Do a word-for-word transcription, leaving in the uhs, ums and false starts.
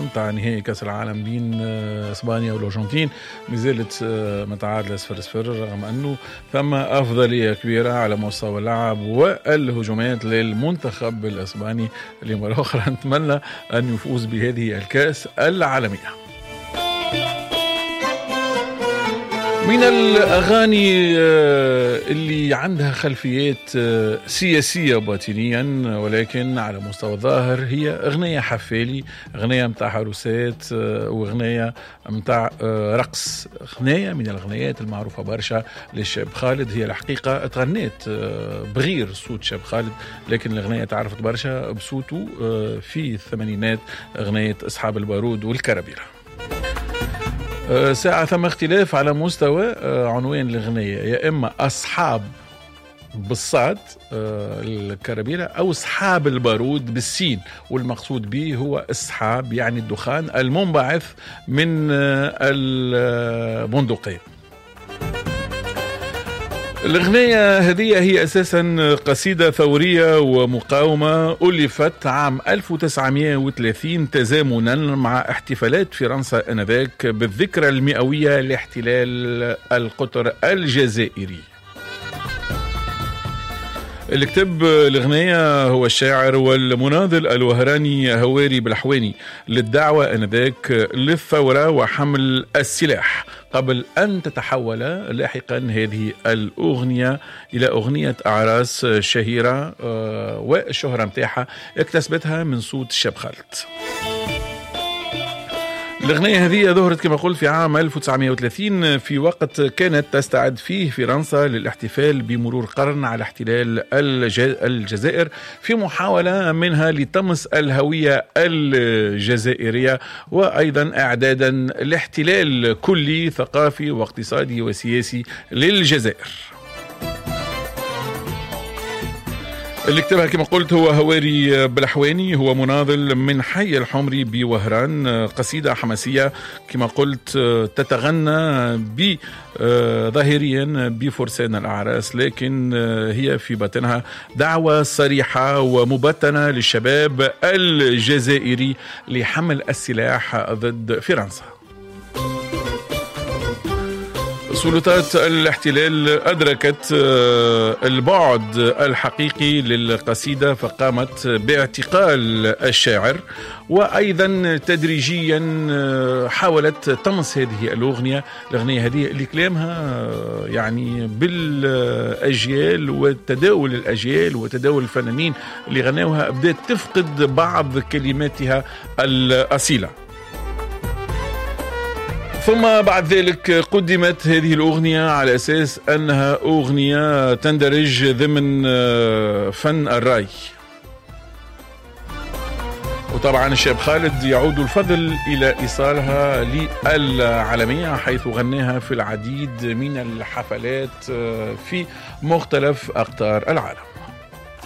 متاع نهائي كأس العالم بين إسبانيا والأرجنتين مازالت متعادلة صفر صفر، رغم أنه ثم أفضلية كبيرة على مستوى اللعب والهجومات للمنتخب الإسباني اللي مرة أخرى نتمنى أن يفوز بهذه الكأس العالمية. من الأغاني اللي عندها خلفيات سياسية باطنيا ولكن على مستوى الظاهر هي أغنية حفالي، أغنية متاع عروسات وأغنية متاع رقص. أغنية من الأغنيات المعروفة برشا للشاب خالد، هي الحقيقة تغنيت بغير صوت شاب خالد، لكن الأغنية تعرفت برشا بصوته في الثمانينات، أغنية أصحاب البارود والكرابيرة. ساعة ثم اختلاف على مستوى عنوان الأغنية، يا إما أصحاب بالصاد الكرابيرة أو أصحاب البارود بالسين، والمقصود به هو أصحاب يعني الدخان المنبعث من البندقية. الأغنية هذه هي أساسا قصيدة ثورية ومقاومة ألفت عام ألف وتسعمائة وثلاثين تزامنا مع احتفالات فرنسا آنذاك بالذكرى المئوية لاحتلال القطر الجزائري. اللي كتب الأغنية هو الشاعر والمناضل الوهراني هواري بلحواني للدعوة آنذاك للثورة وحمل السلاح، قبل أن تتحول لاحقا هذه الأغنية إلى أغنية أعراس شهيرة، والشهرة متاعها اكتسبتها من صوت الشاب خالد. الأغنية هذه ظهرت كما قلت في عام ألف وتسعمائة وثلاثين في وقت كانت تستعد فيه فرنسا للاحتفال بمرور قرن على احتلال الجزائر، في محاولة منها لطمس الهوية الجزائرية وأيضا إعدادا لاحتلال كلي ثقافي واقتصادي وسياسي للجزائر. اللي كتبها كما قلت هو هواري بلحواني، هو مناضل من حي الحمري بوهران. قصيدة حماسية كما قلت تتغنى ب ظاهريا بفرسان الأعراس، لكن هي في باطنها دعوة صريحة ومبتنة للشباب الجزائري لحمل السلاح ضد فرنسا. سلطات الاحتلال أدركت البعد الحقيقي للقصيدة فقامت باعتقال الشاعر، وأيضا تدريجيا حاولت طمس هذه الأغنية الأغنية هذه اللي كلامها يعني بالأجيال وتداول الأجيال وتداول الفنانين اللي غنوها بدأت تفقد بعض كلماتها الأصيلة. ثم بعد ذلك قدمت هذه الأغنية على أساس أنها أغنية تندرج ضمن فن الراي، وطبعا الشاب خالد يعود الفضل إلى إيصالها للعالمية، حيث غناها في العديد من الحفلات في مختلف أقطار العالم.